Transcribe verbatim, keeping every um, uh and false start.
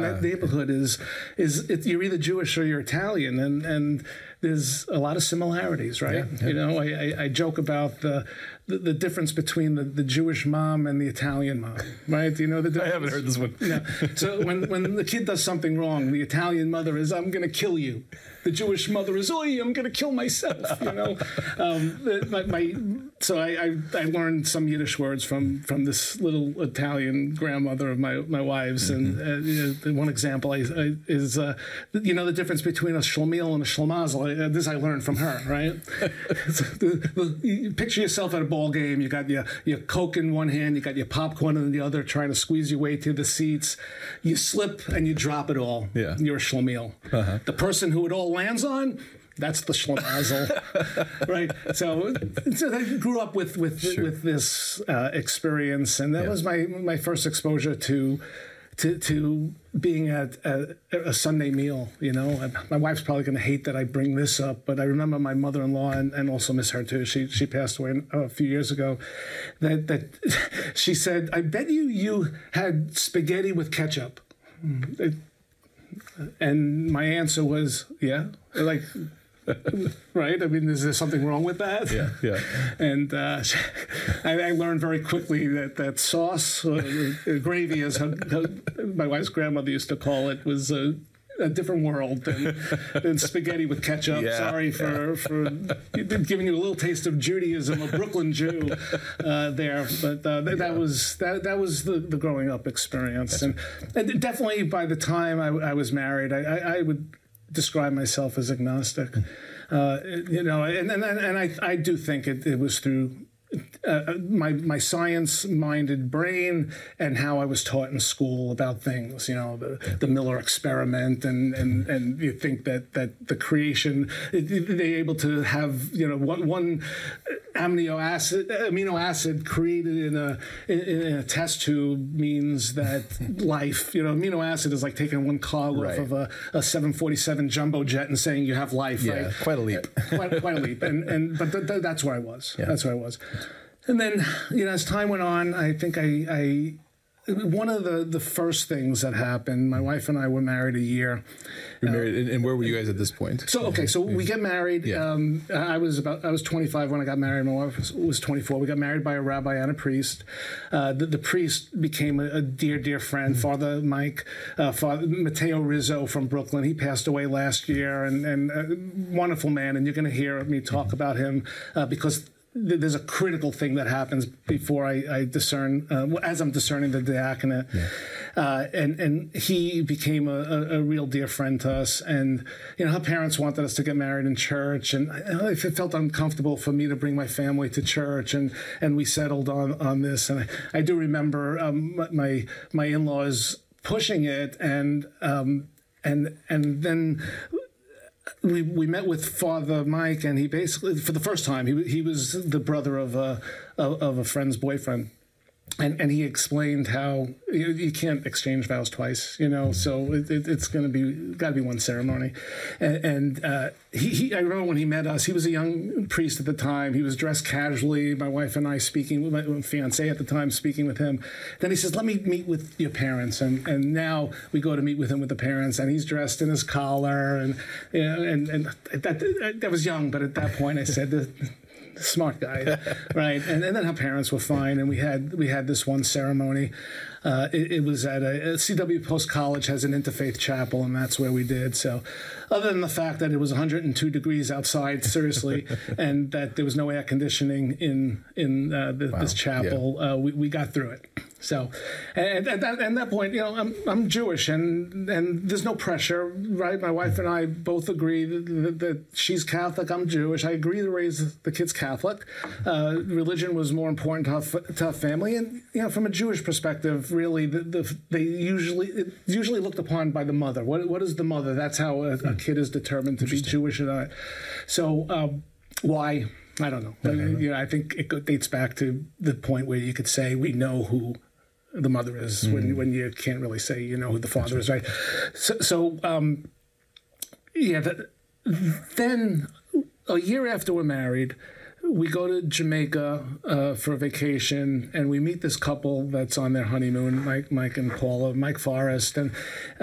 that neighborhood is is it, you're either Jewish or you're Italian, and and there's a lot of similarities, right? Yeah, yeah. You know, I, I, I joke about the, the the difference between the, the Jewish mom and the Italian mom, right? You know the difference? I haven't heard this one. No. So when when the kid does something wrong, the Italian mother is, "I'm going to kill you." The Jewish mother is, "Oi, I'm going to kill myself." You know, um, my, my so I, I I learned some Yiddish words from from this little Italian grandmother of my my wife's, mm-hmm. and uh, you know, one example I, I, is uh, you know the difference between a shlemiel and a shlemazel. Uh, this I learned from her, right? So the, the, you picture yourself at a ball game. You got your your Coke in one hand, you got your popcorn in the other, trying to squeeze your way to the seats. You slip and you drop it all. Yeah. You're a shlemiel. Uh-huh. The person who it all lands on, that's the schlemazel, right? So, so I grew up with with sure. with this uh, experience, and that yeah. was my my first exposure to to to being at a, a Sunday meal. You know, my wife's probably going to hate that I bring this up, but I remember my mother-in-law, and, and also miss her too. She she passed away a few years ago. That that she said, "I bet you you had spaghetti with ketchup." It, And my answer was, yeah, like, right? I mean, is there something wrong with that? Yeah, yeah. And uh, I, I learned very quickly that that sauce, uh, gravy, as her, her, my wife's grandmother used to call it, was a, a different world than, than spaghetti with ketchup. Yeah, Sorry for, yeah. for giving you a little taste of Judaism, a Brooklyn Jew uh, there. But uh, th- that yeah. was that that was the, the growing up experience. And, and definitely by the time I, I was married, I, I, I would describe myself as agnostic. Uh, you know, and and, and I, I do think it, it was through Uh, my my science-minded brain and how I was taught in school about things, you know, the, the Miller experiment, and, and, and you think that, that the creation, they're able to have, you know, one, one amino acid amino acid created in a in, in a test tube means that life, you know, amino acid is like taking one cog right. off of a, a seven forty-seven jumbo jet and saying you have life. Yeah, right? quite a leap. quite, quite a leap. And and but th- th- that's where I was. Yeah. That's where I was. And then, you know, as time went on, I think I, I one of the, the first things that happened, my wife and I were married a year. You're married, and, and where were you guys at this point? So, okay, so we get married. Yeah. Um, I was about I was twenty-five when I got married. My wife was, was twenty-four. We got married by a rabbi and a priest. Uh, the, the priest became a, a dear, dear friend. Mm-hmm. Father Mike, uh, Father Matteo Rizzo from Brooklyn. He passed away last year, and, and a wonderful man. And you're going to hear me talk mm-hmm. about him uh, because there's a critical thing that happens before I, I discern, uh, as I'm discerning the diaconate. Yeah. Uh, and, and he became a, a, a real dear friend to us. And, you know, her parents wanted us to get married in church. And I, it felt uncomfortable for me to bring my family to church. And, and we settled on, on this. And I, I do remember um, my, my in-laws pushing it. And, um, and, and then We we met with Father Mike, and he basically, for the first time, he he was the brother of a of, of a friend's boyfriend, and and he explained how you, you can't exchange vows twice, you know. So it, it, it's going to be got to be one ceremony, and, and uh, he, he I remember when he met us, he was a young priest at the time. He was dressed casually. My wife and I speaking with my fiance at the time, speaking with him. Then he says, "Let me meet with your parents," and and now we go to meet with him with the parents, and he's dressed in his collar, and you know, and and that that was young, but at that point I said that. Smart guy, right? And, and then her parents were fine, and we had we had this one ceremony. Uh, it, it was at a, a C W Post College has an interfaith chapel, and that's where we did. So, other than the fact that it was one hundred two degrees outside, seriously, and that there was no air conditioning in in uh, the, wow. this chapel, yeah. uh, we we got through it. So, and at that, at that point, you know, I'm I'm Jewish, and and there's no pressure, right? My wife and I both agree that, that she's Catholic, I'm Jewish. I agree to raise the kids Catholic. Uh, religion was more important to our, to our family, and you know, from a Jewish perspective, really, the, the they usually it's usually looked upon by the mother. What what is the mother? That's how a, a kid is determined to be Jewish or not. So, um, why? I don't know. I, you know, I think it dates back to the point where you could say we know who the mother is mm. when when you can't really say you know who the father is, right? So, so um, yeah. The, then a year after we're married, we go to Jamaica uh, for a vacation, and we meet this couple that's on their honeymoon, Mike, Mike and Paula, Mike Forrest, and